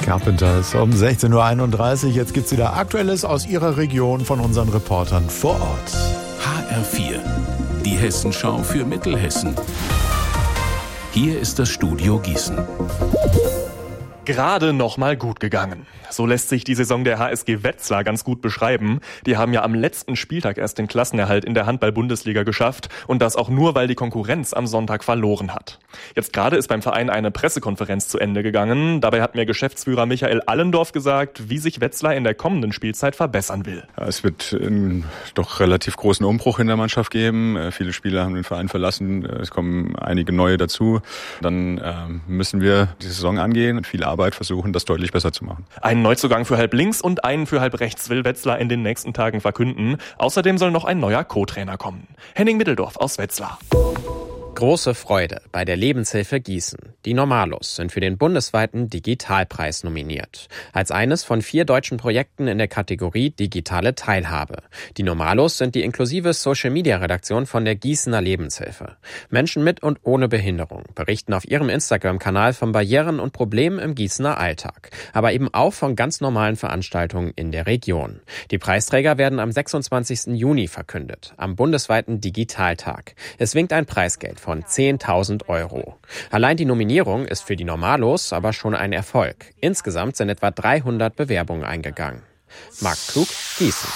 Carpenters um 16.31 Uhr. Jetzt gibt's wieder Aktuelles aus Ihrer Region von unseren Reportern vor Ort. HR4, die Hessenschau für Mittelhessen. Hier ist das Studio Gießen. Gerade noch mal gut gegangen. So lässt sich die Saison der HSG Wetzlar ganz gut beschreiben. Die haben ja am letzten Spieltag erst den Klassenerhalt in der Handball-Bundesliga geschafft und das auch nur, weil die Konkurrenz am Sonntag verloren hat. Jetzt gerade ist beim Verein eine Pressekonferenz zu Ende gegangen. Dabei hat mir Geschäftsführer Michael Allendorf gesagt, wie sich Wetzlar in der kommenden Spielzeit verbessern will. Ja, es wird einen doch relativ großen Umbruch in der Mannschaft geben. Viele Spieler haben den Verein verlassen. Es kommen einige neue dazu. Dann müssen wir die Saison angehen und viel Arbeit versuchen, das deutlich besser zu machen. Einen Neuzugang für halb links und einen für halb rechts will Wetzlar in den nächsten Tagen verkünden. Außerdem soll noch ein neuer Co-Trainer kommen. Henning Mitteldorf aus Wetzlar. Große Freude bei der Lebenshilfe Gießen. Die Normalos sind für den bundesweiten Digitalpreis nominiert. Als eines von 4 deutschen Projekten in der Kategorie Digitale Teilhabe. Die Normalos sind die inklusive Social-Media-Redaktion von der Gießener Lebenshilfe. Menschen mit und ohne Behinderung berichten auf ihrem Instagram-Kanal von Barrieren und Problemen im Gießener Alltag. Aber eben auch von ganz normalen Veranstaltungen in der Region. Die Preisträger werden am 26. Juni verkündet, am bundesweiten Digitaltag. Es winkt ein Preisgeld von 10.000 €. Allein die Nominierung ist für die Normalos aber schon ein Erfolg. Insgesamt sind etwa 300 Bewerbungen eingegangen. Marc Klug, Gießen.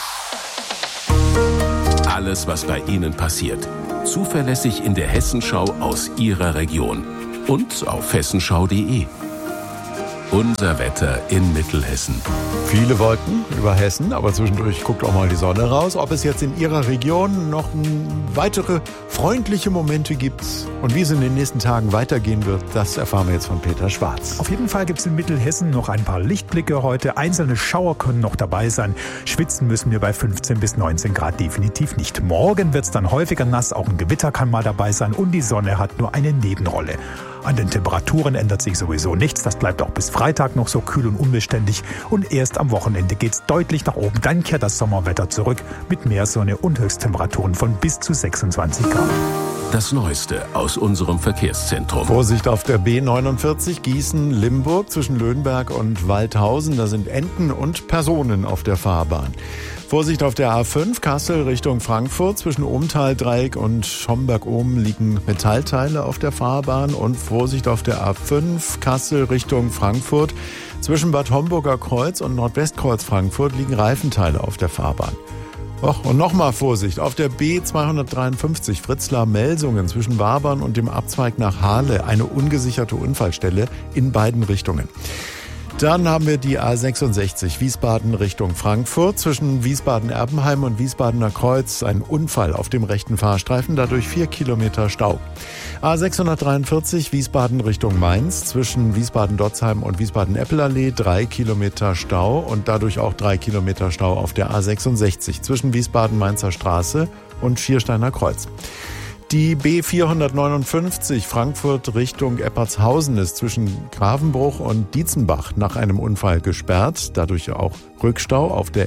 Alles, was bei Ihnen passiert. Zuverlässig in der Hessenschau aus Ihrer Region. Und auf hessenschau.de. Unser Wetter in Mittelhessen. Viele Wolken über Hessen, aber zwischendurch guckt auch mal die Sonne raus. Ob es jetzt in Ihrer Region noch weitere freundliche Momente gibt und wie es in den nächsten Tagen weitergehen wird, das erfahren wir jetzt von Peter Schwarz. Auf jeden Fall gibt es in Mittelhessen noch ein paar Lichtblicke heute. Einzelne Schauer können noch dabei sein. Schwitzen müssen wir bei 15 bis 19 Grad definitiv nicht. Morgen wird es dann häufiger nass, auch ein Gewitter kann mal dabei sein und die Sonne hat nur eine Nebenrolle. An den Temperaturen ändert sich sowieso nichts. Das bleibt auch bis Freitag noch so kühl und unbeständig. Und erst am Wochenende geht's deutlich nach oben. Dann kehrt das Sommerwetter zurück mit mehr Sonne und Höchsttemperaturen von bis zu 26 Grad. Das Neueste aus unserem Verkehrszentrum. Vorsicht auf der B49 Gießen-Limburg zwischen Löhnberg und Waldhausen. Da sind Enten und Personen auf der Fahrbahn. Vorsicht auf der A5 Kassel Richtung Frankfurt. Zwischen Ohmtal-Dreieck und Schomberg-Ohm liegen Metallteile auf der Fahrbahn. Und Vorsicht auf der A5 Kassel Richtung Frankfurt. Zwischen Bad Homburger Kreuz und Nordwestkreuz Frankfurt liegen Reifenteile auf der Fahrbahn. Und nochmal Vorsicht auf der B253 Fritzlar-Melsungen zwischen Wabern und dem Abzweig nach Hahle. Eine ungesicherte Unfallstelle in beiden Richtungen. Dann haben wir die A66 Wiesbaden Richtung Frankfurt. Zwischen Wiesbaden-Erbenheim und Wiesbadener Kreuz ein Unfall auf dem rechten Fahrstreifen, dadurch 4 Kilometer Stau. A643 Wiesbaden Richtung Mainz. Zwischen Wiesbaden-Dotzheim und Wiesbaden-Eppelallee 3 Kilometer Stau und dadurch auch 3 Kilometer Stau auf der A66 zwischen Wiesbaden-Mainzer Straße und Schiersteiner Kreuz. Die B459 Frankfurt Richtung Eppertshausen ist zwischen Gravenbruch und Dietzenbach nach einem Unfall gesperrt. Dadurch auch Rückstau auf der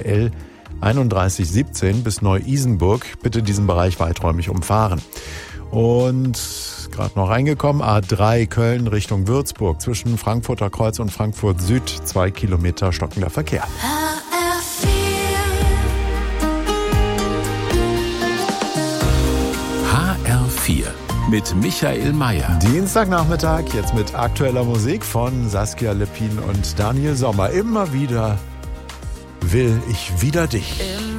L3117 bis Neu-Isenburg. Bitte diesen Bereich weiträumig umfahren. Und gerade noch reingekommen, A3 Köln Richtung Würzburg zwischen Frankfurter Kreuz und Frankfurt Süd 2 Kilometer stockender Verkehr. HR4 mit Michael Mayer. Dienstagnachmittag, jetzt mit aktueller Musik von Saskia Lepin und Daniel Sommer. Immer wieder will ich wieder dich.